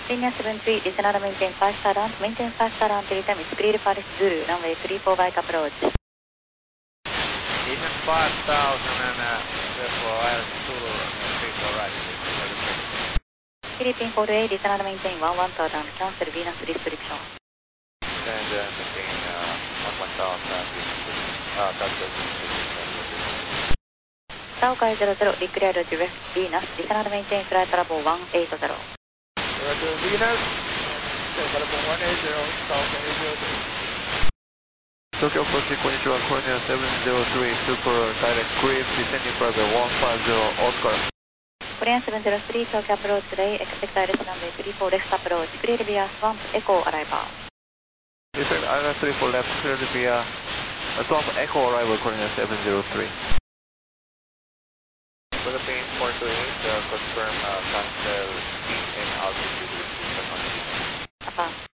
Linear 73, descend maintain 5 star down, maintain 5 star down till time is clear for Zulu, runway 34 right approach. Even 5,000 and therefore Zulu, 34 right. Philippine 48, descend maintain 11 star down, cancel Venus restriction. And maintain 11,000, cancel Saukai 00, declared direct Venus, descend maintain flight level 180. Roger, Venus, level 180, Saukai 00. Tokyo approaching Konnichiwa, Korea 703, super direct grid, descending for the 150 Oscar. Korean 703, Tokyo approach today, expect direct runway 34 left approach, clear via Swamp Echo arrival. Descend Island 34 left, cleared via Swamp Echo arrival, Korean 703. Philippines 428, confirm cancel speed and altitude. Affirm.